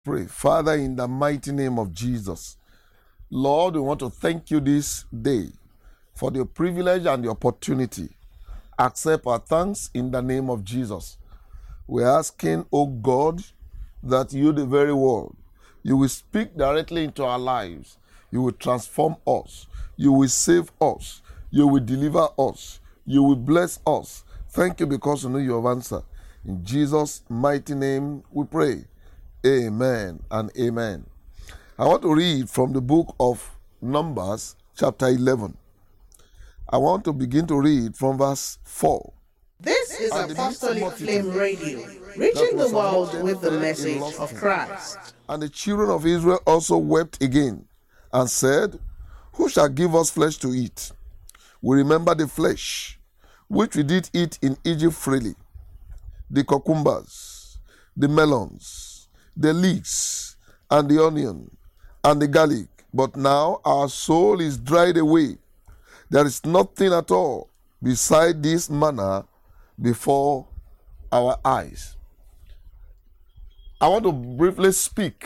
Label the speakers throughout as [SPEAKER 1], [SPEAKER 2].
[SPEAKER 1] Pray. Father, in the mighty name of Jesus, Lord, we want to thank you this day for the privilege and the opportunity. Accept our thanks in the name of Jesus. We're asking, oh God, that you, the very word, you will speak directly into our lives. You will transform us. You will save us. You will deliver us. You will bless us. Thank you because you know you have answered. In Jesus' mighty name we pray. Amen and amen. I want to read from the book of Numbers, chapter 11. I want to begin to read from verse 4.
[SPEAKER 2] This is Apostolic Flame Radio, reaching the world with the message of Christ.
[SPEAKER 1] And the children of Israel also wept again and said, who shall give us flesh to eat? We remember the flesh, which we did eat in Egypt freely, the cucumbers, the melons, the leeks, and the onion, and the garlic. But now our soul is dried away. There is nothing at all beside this manna before our eyes. I want to briefly speak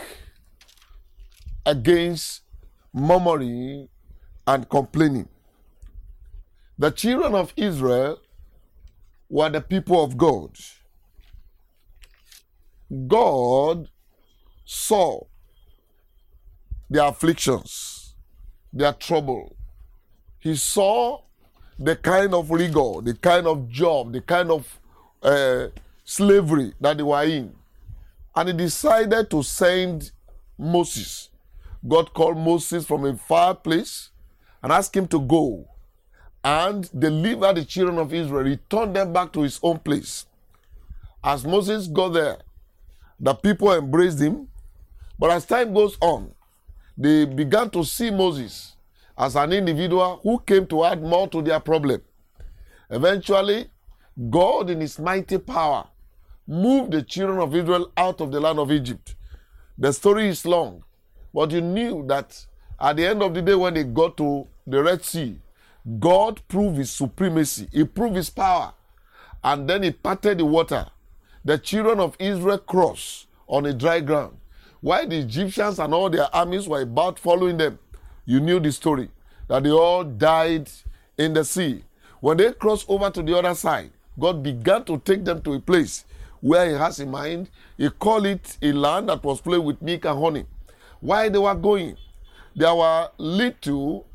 [SPEAKER 1] against murmuring and complaining. The children of Israel were the people of God. God saw their afflictions, their trouble. He saw the kind of rigor, the kind of job, the kind of slavery that they were in. And he decided to send Moses. God called Moses from a far place and asked him to go and deliver the children of Israel, return them back to his own place. As Moses got there, the people embraced him. But as time goes on, they began to see Moses as an individual who came to add more to their problem. Eventually, God in his mighty power moved the children of Israel out of the land of Egypt. The story is long, but you knew that at the end of the day when they got to the Red Sea, God proved his supremacy. He proved his power. And then he parted the water. The children of Israel crossed on a dry ground. While the Egyptians and all their armies were about following them, you knew the story, that they all died in the sea. When they crossed over to the other side, God began to take them to a place where he has in mind. He called it a land that was flowing with milk and honey. While they were going, there were little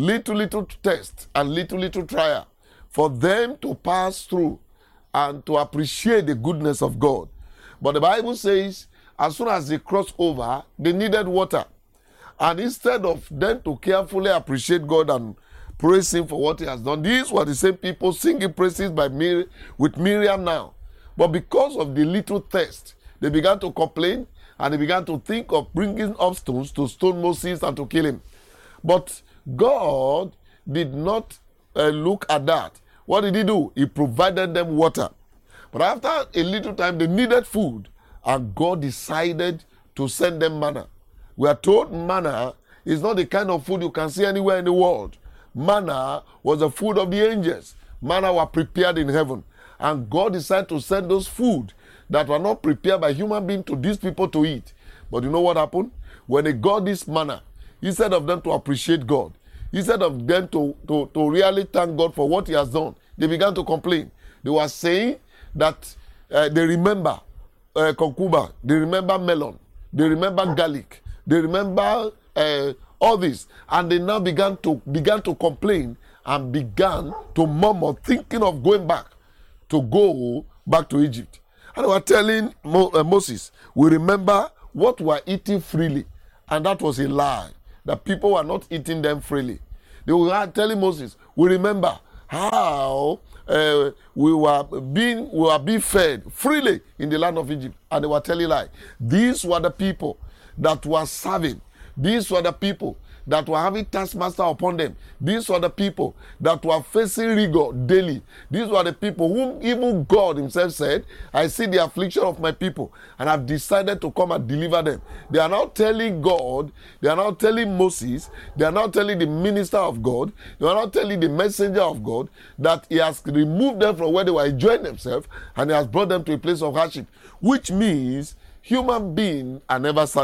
[SPEAKER 1] tests and little trial for them to pass through and to appreciate the goodness of God. But the Bible says, as soon as they crossed over, they needed water. And instead of them to carefully appreciate God and praise him for what he has done, these were the same people singing praises with Miriam now. But because of the little thirst, they began to complain and they began to think of bringing up stones to stone Moses and to kill him. But God did not look at that. What did he do? He provided them water. But after a little time, they needed food. And God decided to send them manna. We are told manna is not the kind of food you can see anywhere in the world. Manna was the food of the angels. Manna were prepared in heaven. And God decided to send those food that were not prepared by human beings to these people to eat. But you know what happened? When they got this manna, instead of them to appreciate God, instead of them to really thank God for what he has done, they began to complain. They were saying that they remember cucumber, they remember melon, they remember garlic, they remember all this. And they now began to complain and began to murmur, thinking of going back to Egypt. And they were telling Moses, we remember what we were eating freely. And that was a lie. The people were not eating them freely. They were telling Moses, we remember how we were being fed freely in the land of Egypt. And they were telling lies. These were the people that were serving. These were the people that were having taskmaster upon them. These were the people that were facing rigor daily. These were the people whom even God himself said, I see the affliction of my people and I've decided to come and deliver them. They are now telling God, they are now telling Moses, they are now telling the minister of God, they are now telling the messenger of God that he has removed them from where they were enjoying themselves and he has brought them to a place of hardship, which means Human beings are never